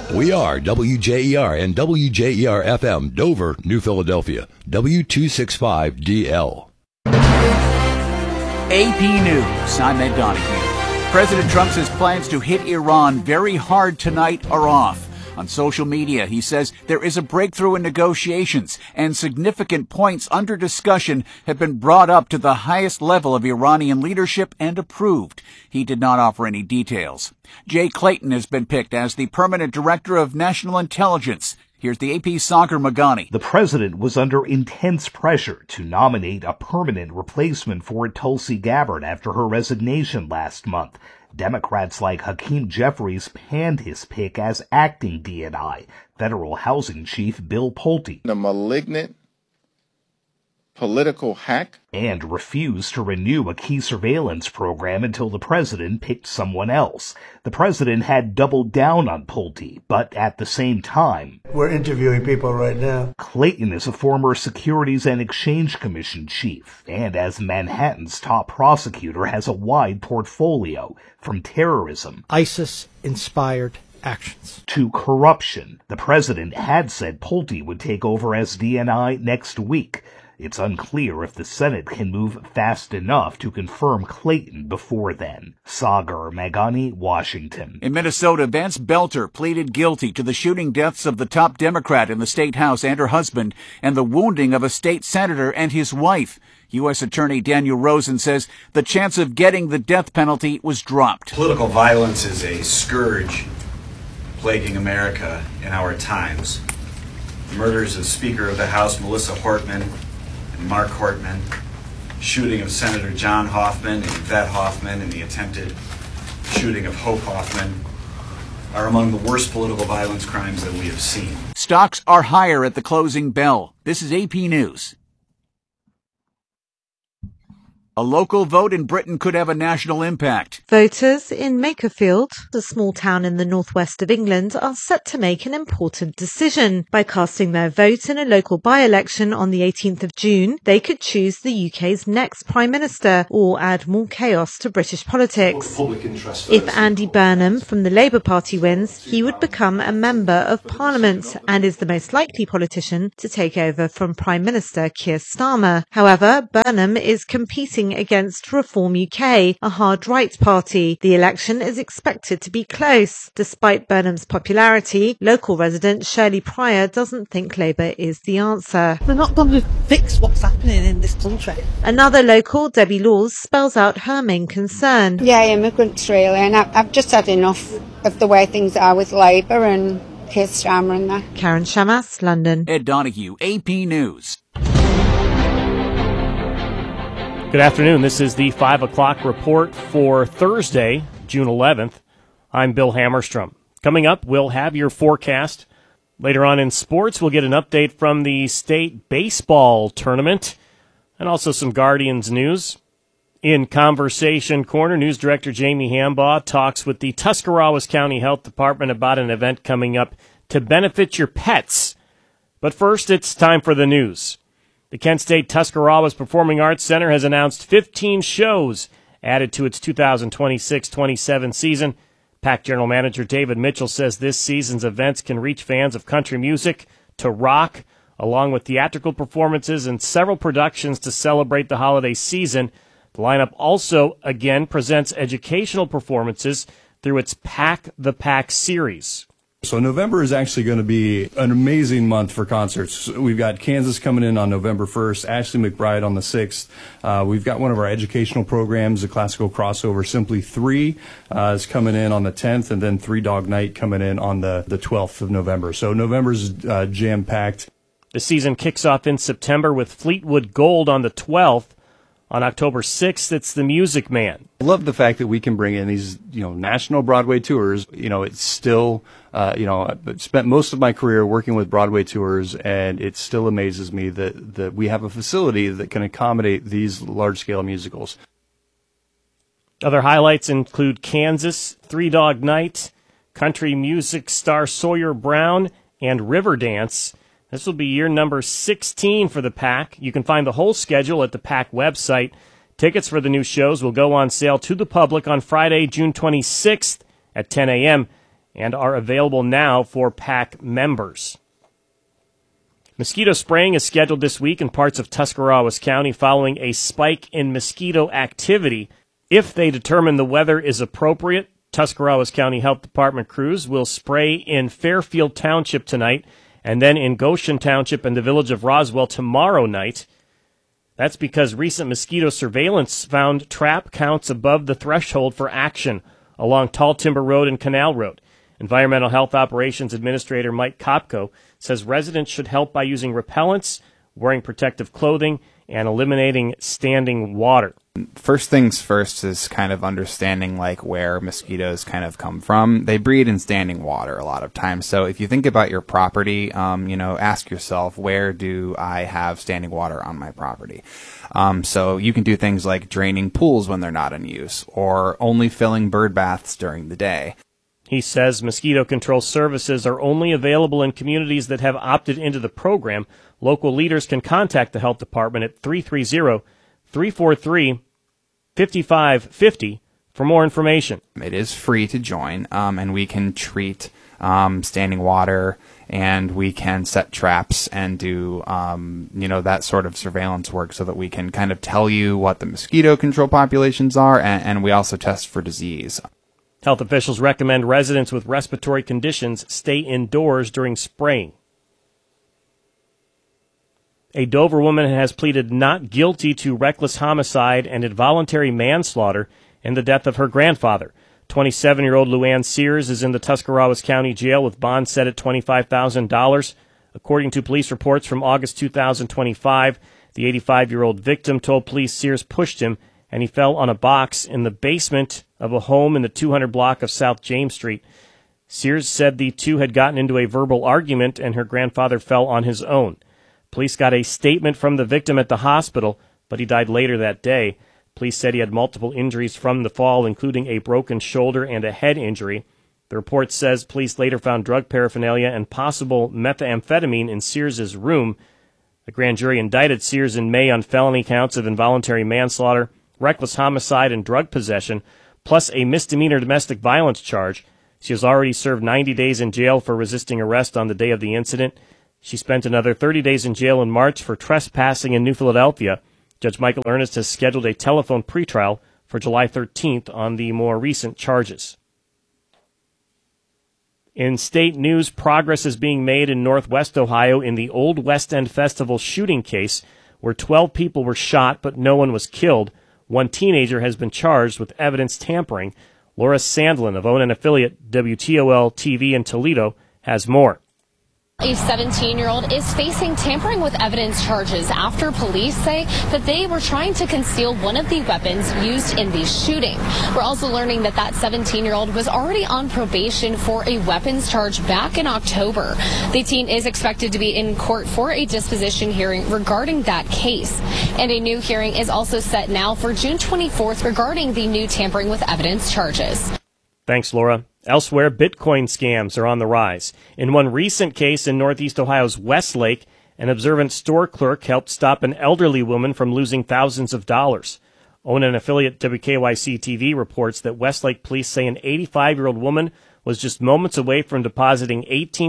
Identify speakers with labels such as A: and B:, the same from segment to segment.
A: We are WJER and WJER-FM, Dover, New Philadelphia, W265DL.
B: AP News, I'm Ed Donahue. President Trump says plans to hit Iran very hard tonight are off. On social media, he says there is a breakthrough in negotiations and significant points under discussion have been brought up to the highest level of Iranian leadership and approved. He did not offer any details. Jay Clayton has been picked as the permanent director of national intelligence. Here's the AP's Sagar Meghani.
C: The president was under intense pressure to nominate a permanent replacement for Tulsi Gabbard after her resignation last month. Democrats like Hakeem Jeffries panned his pick as acting DNI, Federal Housing Chief Bill Pulte.
D: The malignant political hack.
C: And refused to renew a key surveillance program until the president picked someone else. The president had doubled down on Pulte, but at the same time,
E: we're interviewing people right now.
C: Clayton is a former Securities and Exchange Commission chief, and as Manhattan's top prosecutor has a wide portfolio, from terrorism,
E: ISIS-inspired actions,
C: to corruption. The president had said Pulte would take over as DNI next week. It's unclear if the Senate can move fast enough to confirm Clayton before then. Sagar Meghani, Washington.
B: In Minnesota, Vance Belter pleaded guilty to the shooting deaths of the top Democrat in the state house and her husband, and the wounding of a state senator and his wife. U.S. Attorney Daniel Rosen says the chance of getting the death penalty was dropped.
F: Political violence is a scourge plaguing America in our times. The murders of Speaker of the House Melissa Hortman, Mark Hortman, shooting of Senator John Hoffman and Yvette Hoffman, and the attempted shooting of Hope Hoffman are among the worst political violence crimes that we have seen.
B: Stocks are higher at the closing bell. This is AP News. A local vote in Britain could have a national impact.
G: Voters in Makerfield, a small town in the northwest of England, are set to make an important decision. By casting their vote in a local by-election on the 18th of June, they could choose the UK's next Prime Minister or add more chaos to British politics. If Andy Burnham from the Labour Party wins, he would become a Member of Parliament and is the most likely politician to take over from Prime Minister Keir Starmer. However, Burnham is competing against Reform UK, a hard right party. The election is expected to be close. Despite Burnham's popularity, local resident Shirley Pryor doesn't think Labour is the answer.
H: They're not going to fix what's happening in this country.
G: Another local, Debbie Laws, spells out her main concern.
I: Yeah, immigrants really, and I've just had enough of the way things are with Labour and Keir Starmer and that.
G: Karen Shamas, London.
B: Ed Donahue, AP News.
J: Good afternoon. This is the 5 o'clock report for Thursday, June 11th. I'm Bill Hammerstrom. Coming up, we'll have your forecast. Later on in sports, we'll get an update from the state baseball tournament and also some Guardians news. In Conversation Corner, News Director Jamie Hambaugh talks with the Tuscarawas County Health Department about an event coming up to benefit your pets. But first, it's time for the news. The Kent State Tuscarawas Performing Arts Center has announced 15 shows added to its 2026-27 season. PAC General Manager David Mitchell says this season's events can reach fans of country music to rock, along with theatrical performances and several productions to celebrate the holiday season. The lineup also, again, presents educational performances through its Pack the Pack series.
K: So November is actually going to be an amazing month for concerts. We've got Kansas coming in on November 1st, Ashley McBride on the 6th. We've got one of our educational programs, the classical crossover, Simply 3, is coming in on the 10th, and then Three Dog Night coming in on the 12th of November. So November's jam-packed.
J: The season kicks off in September with Fleetwood Gold on the 12th. On October 6th, it's The Music Man.
K: I love the fact that we can bring in these, national Broadway tours. It's still, I've spent most of my career working with Broadway tours, and it still amazes me that we have a facility that can accommodate these large-scale musicals.
J: Other highlights include Kansas, Three Dog Night, country music star Sawyer Brown, and Riverdance. This will be year number 16 for the PAC. You can find the whole schedule at the PAC website. Tickets for the new shows will go on sale to the public on Friday, June 26th at 10 a.m. and are available now for PAC members. Mosquito spraying is scheduled this week in parts of Tuscarawas County following a spike in mosquito activity. If they determine the weather is appropriate, Tuscarawas County Health Department crews will spray in Fairfield Township tonight and then in Goshen Township and the village of Roswell tomorrow night. That's because recent mosquito surveillance found trap counts above the threshold for action along Tall Timber Road and Canal Road. Environmental Health Operations Administrator Mike Kopko says residents should help by using repellents, wearing protective clothing, and eliminating standing water.
D: First things first is kind of understanding like where mosquitoes kind of come from. They breed in standing water a lot of times. So if you think about your property, ask yourself, where do I have standing water on my property? So you can do things like draining pools when they're not in use or only filling bird baths during the day.
J: He says mosquito control services are only available in communities that have opted into the program. Local leaders can contact the health department at 330-343-5550 for more information.
D: It is free to join, and we can treat standing water, and we can set traps and do, that sort of surveillance work so that we can kind of tell you what the mosquito control populations are, and we also test for disease.
J: Health officials recommend residents with respiratory conditions stay indoors during spraying. A Dover woman has pleaded not guilty to reckless homicide and involuntary manslaughter in the death of her grandfather. 27-year-old Luann Sears is in the Tuscarawas County Jail with bond set at $25,000. According to police reports from August 2025, the 85-year-old victim told police Sears pushed him and he fell on a box in the basement of a home in the 200 block of South James Street. Sears said the two had gotten into a verbal argument and her grandfather fell on his own. Police got a statement from the victim at the hospital, but he died later that day. Police said he had multiple injuries from the fall, including a broken shoulder and a head injury. The report says police later found drug paraphernalia and possible methamphetamine in Sears' room. A grand jury indicted Sears in May on felony counts of involuntary manslaughter, reckless homicide, and drug possession, plus a misdemeanor domestic violence charge. She has already served 90 days in jail for resisting arrest on the day of the incident. She spent another 30 days in jail in March for trespassing in New Philadelphia. Judge Michael Ernest has scheduled a telephone pretrial for July 13th on the more recent charges. In state news, progress is being made in Northwest Ohio in the Old West End Festival shooting case, where 12 people were shot but no one was killed. One teenager has been charged with evidence tampering. Laura Sandlin of ONN affiliate WTOL-TV in Toledo has more.
L: A 17-year-old is facing tampering with evidence charges after police say that they were trying to conceal one of the weapons used in the shooting. We're also learning that 17-year-old was already on probation for a weapons charge back in October. The teen is expected to be in court for a disposition hearing regarding that case. And a new hearing is also set now for June 24th regarding the new tampering with evidence charges.
J: Thanks, Laura. Elsewhere, Bitcoin scams are on the rise. In one recent case in Northeast Ohio's Westlake, an observant store clerk helped stop an elderly woman from losing thousands of dollars. ONN affiliate WKYC-TV reports that Westlake police say an 85-year-old woman was just moments away from depositing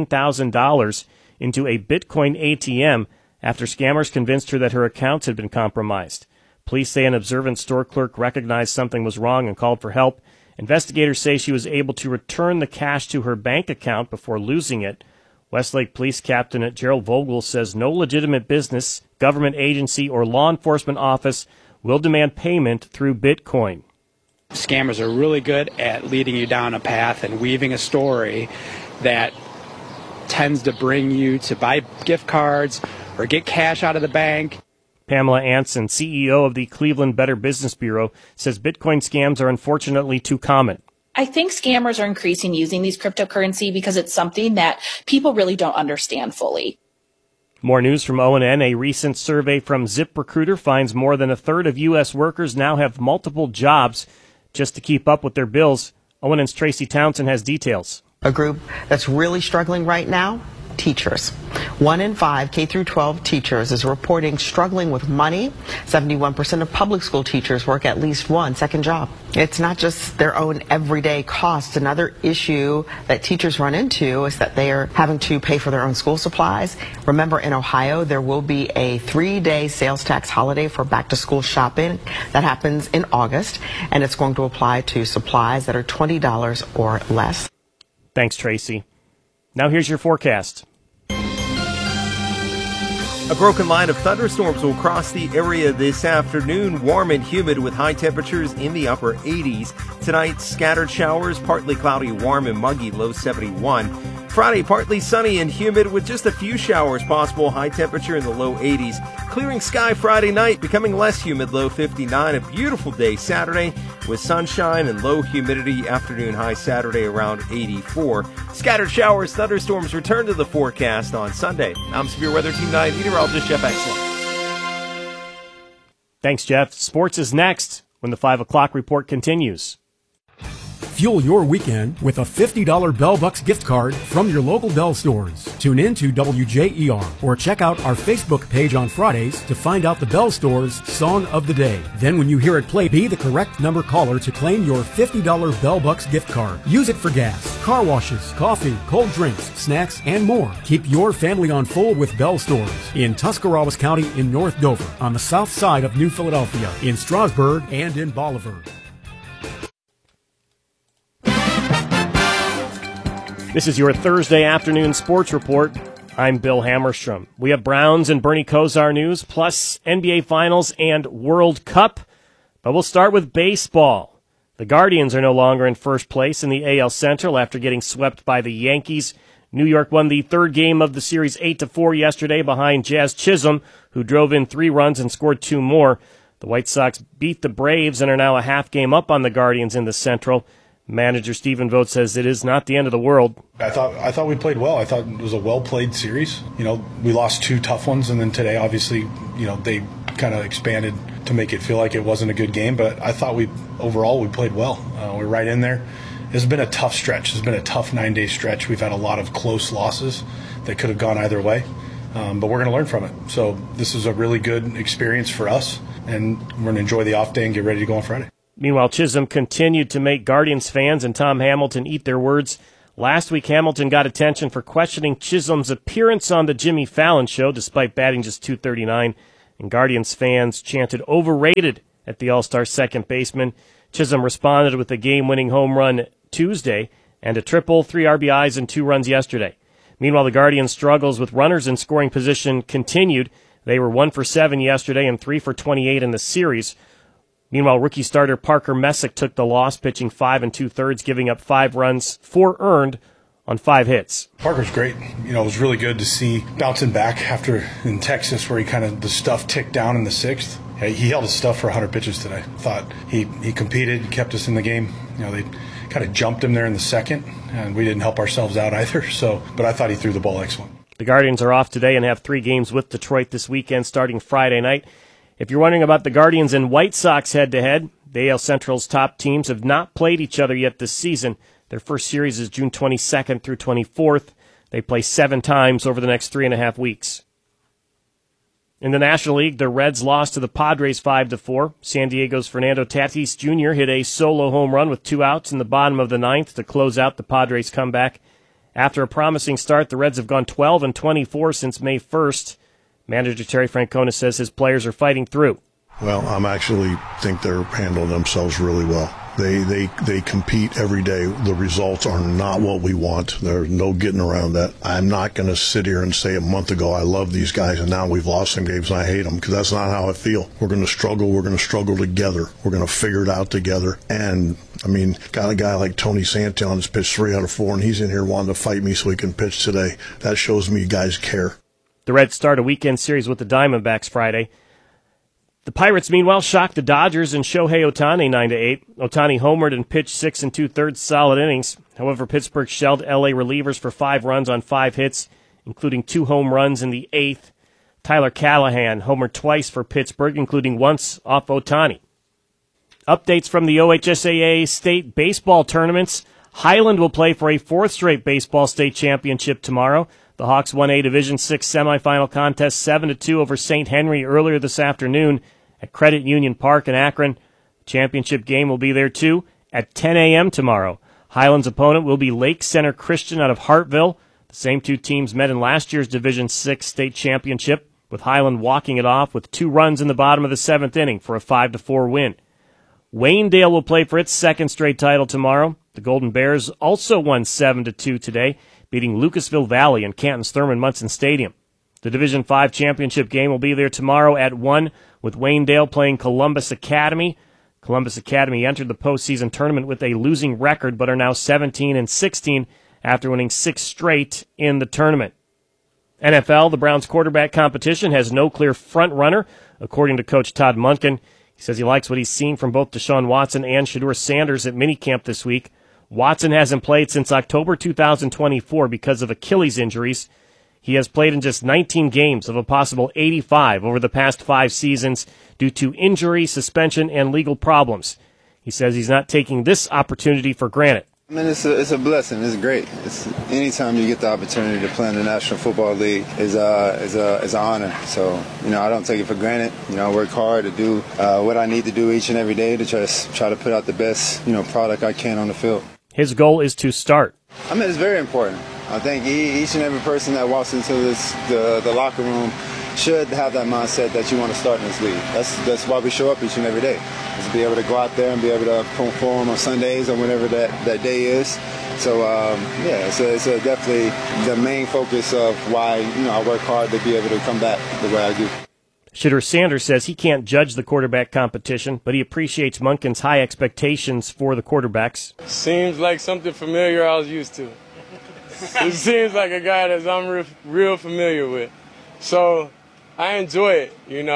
J: $18,000 into a Bitcoin ATM after scammers convinced her that her accounts had been compromised. Police say an observant store clerk recognized something was wrong and called for help. Investigators say she was able to return the cash to her bank account before losing it. Westlake Police Captain Gerald Vogel says no legitimate business, government agency, or law enforcement office will demand payment through Bitcoin.
M: Scammers are really good at leading you down a path and weaving a story that tends to bring you to buy gift cards or get cash out of the bank.
J: Pamela Anson, CEO of the Cleveland Better Business Bureau, says Bitcoin scams are unfortunately too common.
N: I think scammers are increasing using these cryptocurrency because it's something that people really don't understand fully.
J: More news from ONN. A recent survey from ZipRecruiter finds more than a third of U.S. workers now have multiple jobs just to keep up with their bills. ONN's Tracy Townsend has details.
O: A group that's really struggling right now teachers. 1 in 5 K-12 teachers is reporting struggling with money. 71% of public school teachers work at least one second job. It's not just their own everyday costs. Another issue that teachers run into is that they are having to pay for their own school supplies. Remember, in Ohio, there will be a 3-day sales tax holiday for back-to-school shopping that happens in August, and it's going to apply to supplies that are $20 or less.
J: Thanks, Tracy. Now here's your forecast.
P: A broken line of thunderstorms will cross the area this afternoon, warm and humid with high temperatures in the upper 80s. Tonight, scattered showers, partly cloudy, warm and muggy, low 71. Friday, partly sunny and humid with just a few showers possible, high temperature in the low 80s. Clearing sky Friday night, becoming less humid, low 59. A beautiful day Saturday with sunshine and low humidity, afternoon high Saturday around 84. Scattered showers, thunderstorms return to the forecast on Sunday. I'm Severe Weather Team 9 meteorologist Jeff Exler.
J: Thanks, Jeff. Sports is next when the 5 o'clock report continues.
Q: Fuel your weekend with a $50 Bell Bucks gift card from your local Bell stores. Tune in to WJER or check out our Facebook page on Fridays to find out the Bell Store's Song of the Day. Then when you hear it play, be the correct number caller to claim your $50 Bell Bucks gift card. Use it for gas, car washes, coffee, cold drinks, snacks, and more. Keep your family on full with Bell Stores in Tuscarawas County in North Dover, on the south side of New Philadelphia, in Strasburg, and in Bolivar.
J: This is your Thursday afternoon sports report. I'm Bill Hammerstrom. We have Browns and Bernie Kosar news, plus NBA Finals and World Cup. But we'll start with baseball. The Guardians are no longer in first place in the AL Central after getting swept by the Yankees. New York won the third game of the series 8-4 yesterday behind Jazz Chisholm, who drove in 3 runs and scored 2 more. The White Sox beat the Braves and are now a half game up on the Guardians in the Central. Manager Stephen Vogt says it is not the end of the world.
R: I thought we played well. I thought it was a well-played series. You know, we lost 2 tough ones, and then today, obviously, you know, they kind of expanded to make it feel like it wasn't a good game. But I thought overall we played well. We're right in there. It's been a tough stretch. It's been a tough 9-day stretch. We've had a lot of close losses that could have gone either way, but we're going to learn from it. So this is a really good experience for us, and we're going to enjoy the off day and get ready to go on Friday.
J: Meanwhile, Chisholm continued to make Guardians fans and Tom Hamilton eat their words. Last week, Hamilton got attention for questioning Chisholm's appearance on the Jimmy Fallon show, despite batting just .239, and Guardians fans chanted overrated at the All-Star second baseman. Chisholm responded with a game-winning home run Tuesday and a triple, 3 RBIs, and 2 runs yesterday. Meanwhile, the Guardians' struggles with runners in scoring position continued. They were 1 for 7 yesterday and 3 for 28 in the series. Meanwhile, rookie starter Parker Messick took the loss, pitching 5 2/3, giving up 5 runs, 4 earned on 5 hits.
R: Parker's great. You know, it was really good to see bouncing back after in Texas where the stuff ticked down in the 6th. He held his stuff for 100 pitches today. Thought he competed, kept us in the game. You know, they kind of jumped him there in the 2nd, and we didn't help ourselves out either. But I thought he threw the ball excellent.
J: The Guardians are off today and have 3 games with Detroit this weekend, starting Friday night. If you're wondering about the Guardians and White Sox head-to-head, the AL Central's top teams have not played each other yet this season. Their first series is June 22nd through 24th. They play 7 times over the next 3.5 weeks. In the National League, the Reds lost to the Padres 5-4. San Diego's Fernando Tatis Jr. hit a solo home run with 2 outs in the bottom of the 9th to close out the Padres' comeback. After a promising start, the Reds have gone 12-24 since May 1st. Manager Terry Francona says his players are fighting through.
S: Well, I'm actually think they're handling themselves really well. They compete every day. The results are not what we want. There's no getting around that. I'm not going to sit here and say a month ago I love these guys and now we've lost some games and I hate them, because that's not how I feel. We're going to struggle. We're going to struggle together. We're going to figure it out together. And, I mean, got a guy like Tony Santillan that's pitched 3 out of 4, and he's in here wanting to fight me so he can pitch today. That shows me you guys care.
J: The Reds start a weekend series with the Diamondbacks Friday. The Pirates, meanwhile, shocked the Dodgers and Shohei Ohtani 9-8. Ohtani homered and pitched 6 2/3 solid innings. However, Pittsburgh shelled L.A. relievers for 5 runs on 5 hits, including 2 home runs in the 8th. Tyler Callahan homered twice for Pittsburgh, including once off Ohtani. Updates from the OHSAA state baseball tournaments. Highland will play for a 4th straight baseball state championship tomorrow. The Hawks won a Division VI semifinal contest 7-2 over St. Henry earlier this afternoon at Credit Union Park in Akron. The championship game will be there, too, at 10 a.m. tomorrow. Highland's opponent will be Lake Center Christian out of Hartville. The same two teams met in last year's Division VI state championship, with Highland walking it off with 2 runs in the bottom of the 7th inning for a 5-4 win. Waynedale will play for its second straight title tomorrow. The Golden Bears also won 7-2 today, beating Lucasville Valley in Canton's Thurman Munson Stadium. The Division V championship game will be there tomorrow at 1, with Waynedale playing Columbus Academy. Columbus Academy entered the postseason tournament with a losing record, but are now 17-16 after winning 6 straight in the tournament. NFL, the Browns quarterback competition has no clear front runner, according to Coach Todd Monken. He says he likes what he's seen from both Deshaun Watson and Shedeur Sanders at minicamp this week. Watson hasn't played since October 2024 because of Achilles injuries. He has played in just 19 games of a possible 85 over the past 5 seasons due to injury, suspension, and legal problems. He says he's not taking this opportunity for granted.
T: I mean, it's a blessing. It's great. Anytime you get the opportunity to play in the National Football League is an honor. So, I don't take it for granted. I work hard to do what I need to do each and every day to try to put out the best, product I can on the field.
J: His goal is to start.
T: I mean, it's very important. I think each and every person that walks into the locker room should have that mindset that you want to start in this league. That's why we show up each and every day, is to be able to go out there and be able to perform on Sundays or whenever that day is. So, it's definitely the main focus of why I work hard to be able to come back the way I do.
J: Shedeur Sanders says he can't judge the quarterback competition, but he appreciates Monken's high expectations for the quarterbacks.
U: Seems like something familiar I was used to. It seems like a guy that I'm real familiar with. So I enjoy it.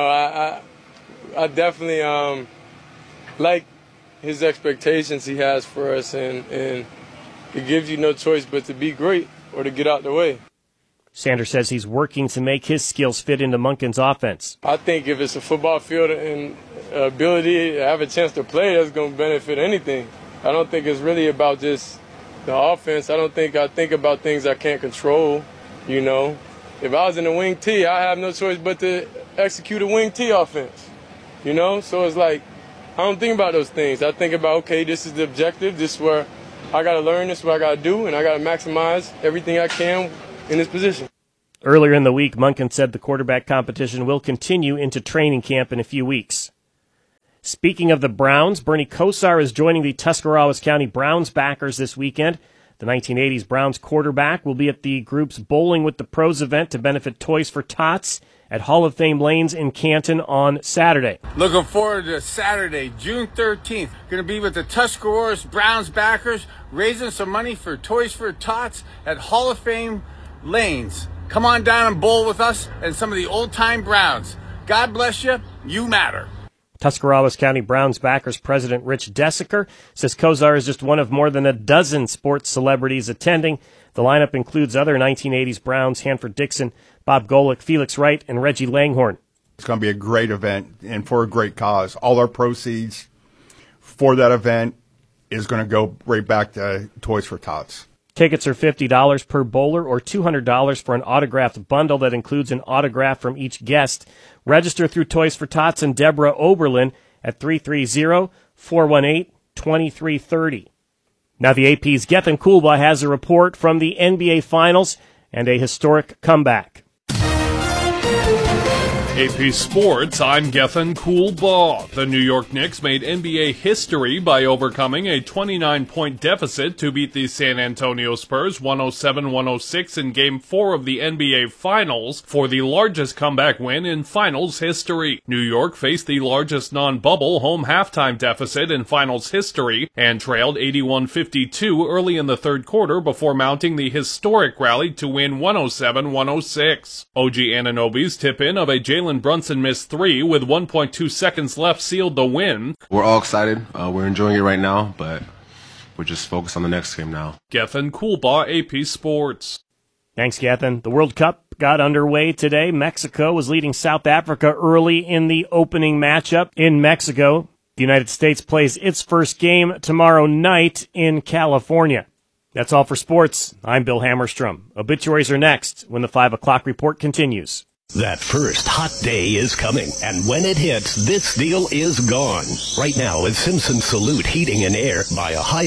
U: I definitely like his expectations he has for us, and it gives you no choice but to be great or to get out the way.
J: Sanders says he's working to make his skills fit into Monken's offense.
U: I think if it's a football field and ability to have a chance to play, that's going to benefit anything. I don't think it's really about just the offense. I think about things I can't control, If I was in a wing T, I have no choice but to execute a wing T offense, So it's like, I don't think about those things. I think about, okay, this is the objective. This is where I got to learn. This is what I got to do, and I got to maximize everything I can in this position.
J: Earlier in the week, Monken said the quarterback competition will continue into training camp in a few weeks. Speaking of the Browns, Bernie Kosar is joining the Tuscarawas County Browns backers this weekend. The 1980s Browns quarterback will be at the group's Bowling with the Pros event to benefit Toys for Tots at Hall of Fame Lanes in Canton on Saturday.
V: Looking forward to Saturday, June 13th. Going to be with the Tuscarawas Browns backers, raising some money for Toys for Tots at Hall of Fame Lanes. Come on down and bowl with us and some of the old-time Browns. God bless you. You matter.
J: Tuscarawas County Browns backers president Rich Desiker says Kosar is just one of more than a dozen sports celebrities attending. The lineup includes other 1980s Browns, Hanford Dixon, Bob Golick, Felix Wright, and Reggie Langhorne.
W: It's going to be a great event and for a great cause. All our proceeds for that event is going to go right back to Toys for Tots.
J: Tickets are $50 per bowler or $200 for an autographed bundle that includes an autograph from each guest. Register through Toys for Tots and Deborah Oberlin at 330-418-2330. Now the AP's Gethin Kulba has a report from the NBA Finals and a historic comeback.
X: AP Sports, I'm Gethin Kulba. The New York Knicks made NBA history by overcoming a 29-point deficit to beat the San Antonio Spurs 107-106 in Game 4 of the NBA Finals for the largest comeback win in Finals history. New York faced the largest non-bubble home halftime deficit in Finals history and trailed 81-52 early in the third quarter before mounting the historic rally to win 107-106. OG Anunoby's tip-in of a Jalen Brunson missed 3 with 1.2 seconds left sealed the win.
Y: We're all excited. We're enjoying it right now, but we're just focused on the next game now.
X: Gethin Kulba, AP Sports.
J: Thanks, Gethin. The World Cup got underway today. Mexico was leading South Africa early in the opening matchup in Mexico. The United States plays its first game tomorrow night in California. That's all for sports. I'm Bill Hammerstrom. Obituaries are next when the 5 o'clock report continues.
A: That first hot day is coming, and when it hits, this deal is gone. Right now, at Simpson Salute Heating and Air, buy a high